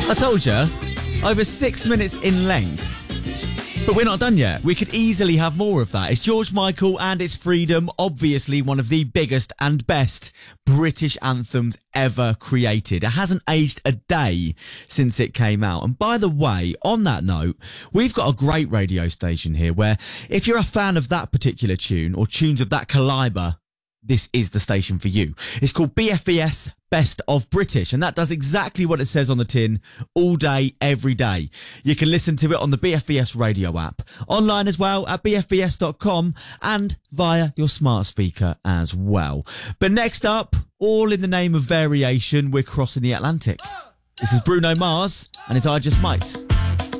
I told you, over 6 minutes in length. But we're not done yet. We could easily have more of that. It's George Michael and it's Freedom, obviously one of the biggest and best British anthems ever created. It hasn't aged a day since it came out. And by the way, on that note, we've got a great radio station here where if you're a fan of that particular tune or tunes of that calibre, this is the station for you. It's called BFBS Best of British, and that does exactly what it says on the tin all day, every day. You can listen to it on the BFBS radio app, online as well at bfbs.com and via your smart speaker as well. But next up, all in the name of variation, we're crossing the Atlantic. This is Bruno Mars, and it's I Just Might.